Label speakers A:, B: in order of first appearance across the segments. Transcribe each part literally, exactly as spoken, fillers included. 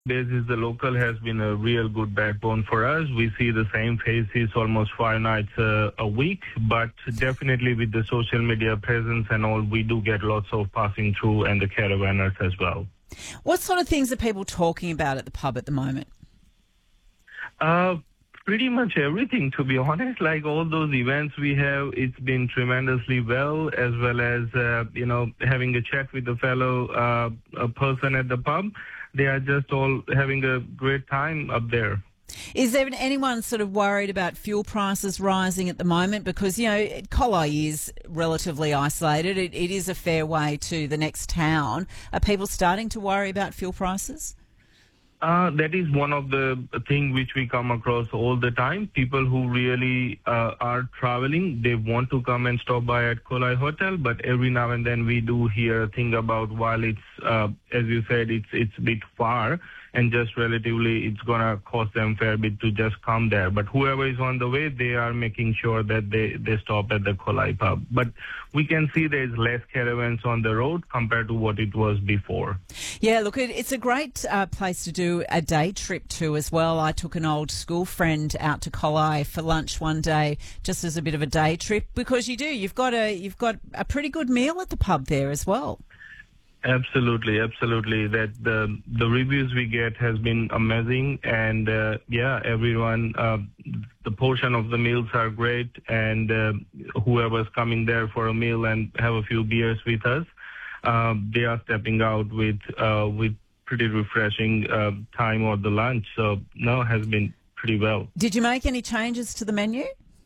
A: basis, the local has been a real good backbone for us. We see the same faces almost five nights uh, a week, but definitely with the social media presence and all, we do get lots of passing through and the caravanners as well.
B: What sort of things are people talking about at the pub at the moment?
A: Uh, pretty much everything, to be honest. Like all those events we have, it's been tremendously well, as well as, uh, you know, having a chat with a fellow uh, a person at the pub. They are just all having a great time up there.
B: Is there anyone sort of worried about fuel prices rising at the moment? Because, you know, Collie is relatively isolated. It, it is a fair way to the next town. Are people starting to worry about fuel prices?
A: Uh, that is one of the things which we come across all the time. People who really uh, are traveling, they want to come and stop by at Kolai Hotel, but every now and then we do hear a thing about while it's, uh, as you said, it's it's a bit far and just relatively it's going to cost them a fair bit to just come there. But whoever is on the way, they are making sure that they, they stop at the Kolai pub. But we can see there's less caravans on the road compared to what it was before.
B: Yeah, look, it, it's a great uh, place to do a day trip to as well. I took an old school friend out to Kolai for lunch one day just as a bit of a day trip, because you do, you've got a, you've got a pretty good meal at the pub there as well.
A: Absolutely, absolutely. That the the reviews we get has been amazing, and uh, yeah, everyone. Uh, the portion of the meals are great, and uh, whoever's coming there for a meal and have a few beers with us, uh, they are stepping out with uh, with pretty refreshing uh, time or the lunch. So no, has been pretty well.
B: Did you make any changes to the menu?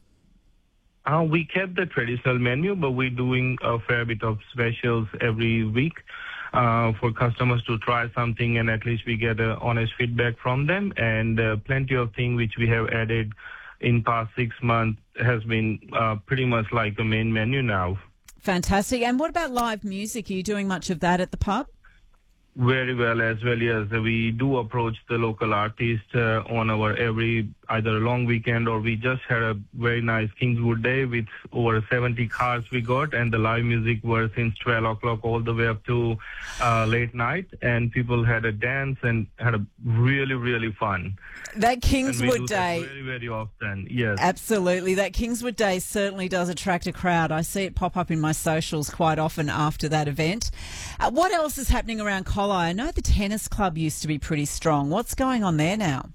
A: Uh, we kept the traditional menu, but we're doing a fair bit of specials every week uh, for customers to try something, and at least we get uh, honest feedback from them. And uh, plenty of things which we have added in past six months has been uh, pretty much like the main menu now.
B: Fantastic. And what about live music? Are you doing much of that at the pub?
A: Very well as well, yes. We do approach the local artists uh, on our every either long weekend, or we just had a very nice Kingswood Day with over seventy cars we got, and the live music was since twelve o'clock all the way up to uh, late night, and people had a dance and had a really, really fun.
B: That Kingswood Day.
A: That very, very often, yes.
B: Absolutely. That Kingswood Day certainly does attract a crowd. I see it pop up in my socials quite often after that event. Uh, what else is happening around Collie? I know the tennis club used to be pretty strong. What's going on there now?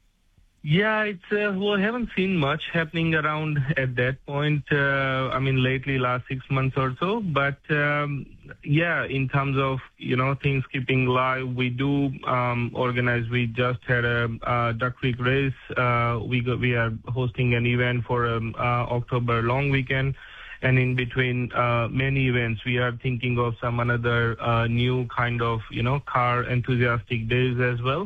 A: Yeah, it's uh, well, I haven't seen much happening around at that point. Uh, I mean, lately, last six months or so. But um, yeah, in terms of you know things keeping live, we do um, organize. We just had a, a Duck Creek race. Uh, we got, we are hosting an event for um, uh, October long weekend. And in between uh, many events, we are thinking of some another uh, new kind of, you know, car enthusiastic days as well.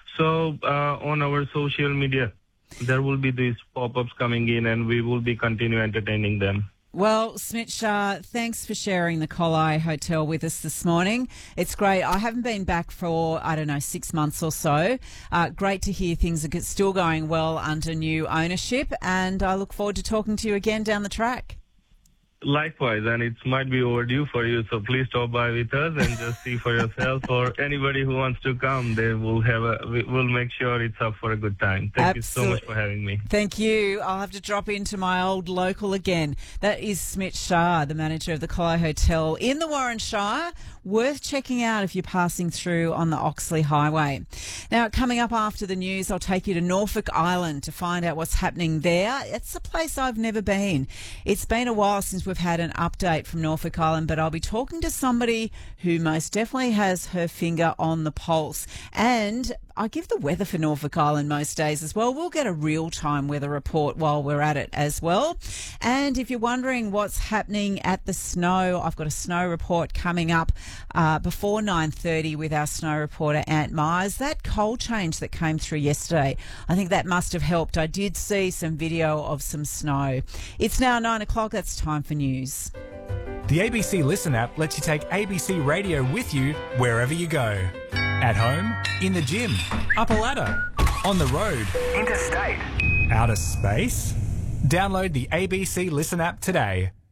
A: So uh, on our social media, there will be these pop-ups coming in, and we will be continue entertaining them.
B: Well, Smit Shah, thanks for sharing the Kolai Hotel with us this morning. It's great. I haven't been back for, I don't know, six months or so. Uh, great to hear things are still going well under new ownership, and I look forward to talking to you again down the track.
A: Likewise, and it might be overdue for you, so please stop by with us and just see for yourself. Or anybody who wants to come, they will have a. We'll make sure it's up for a good time. Thank
B: Absolutely.
A: you so much for having me.
B: Thank you. I'll have to drop into my old local again. That is Smit Shah, the manager of the Kolai Hotel in the Warren Shire. Worth checking out if you're passing through on the Oxley Highway. Now, coming up after the news, I'll take you to Norfolk Island to find out what's happening there. It's a place I've never been. It's been a while since we've had an update from Norfolk Island, but I'll be talking to somebody who most definitely has her finger on the pulse. And I give the weather for Norfolk Island most days as well. We'll get a real-time weather report while we're at it as well. And if you're wondering what's happening at the snow, I've got a snow report coming up uh, before nine thirty with our snow reporter, Ant Myers. That cold change that came through yesterday, I think that must have helped. I did see some video of some snow. It's now nine o'clock. That's time for news.
C: The A B C Listen app lets you take A B C Radio with you wherever you go. At home, in the gym, up a ladder, on the road, interstate, outer space. Download the A B C Listen app today.